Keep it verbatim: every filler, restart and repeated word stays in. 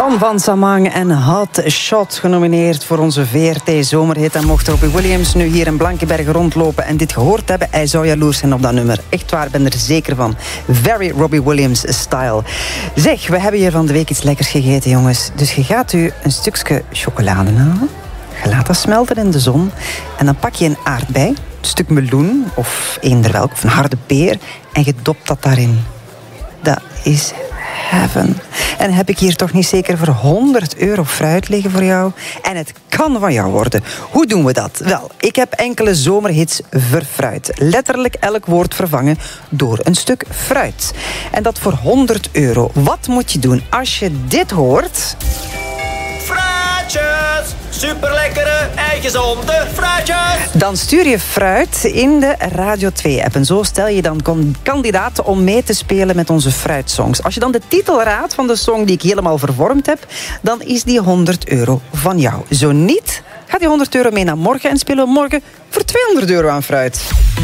Tan van Samang en Hot Shot, genomineerd voor onze V R T-zomerhit. En mocht Robbie Williams nu hier in Blankenberg rondlopen en dit gehoord hebben, hij zou jaloers zijn op dat nummer. Echt waar, ben er zeker van. Very Robbie Williams style. Zeg, we hebben hier van de week iets lekkers gegeten, jongens. Dus je gaat u een stukje chocolade halen. Je laat dat smelten in de zon. En dan pak je een aardbei, een stuk meloen of eender welk, of een harde peer. En je dopt dat daarin. Dat is heaven. En heb ik hier toch niet zeker voor honderd euro fruit liggen voor jou? En het kan van jou worden. Hoe doen we dat? Wel, ik heb enkele zomerhits verfruit. Letterlijk elk woord vervangen door een stuk fruit. En dat voor honderd euro. Wat moet je doen als je dit hoort? Fruitjes! Superlekkere en gezonde fruitjes! Dan stuur je fruit in de Radio twee-app. En zo stel je dan kandidaat om mee te spelen met onze fruitsongs. Als je dan de titel raadt van de song die ik helemaal vervormd heb, dan is die honderd euro van jou. Zo niet, gaat die honderd euro mee naar morgen en spelen we morgen voor tweehonderd euro aan fruit.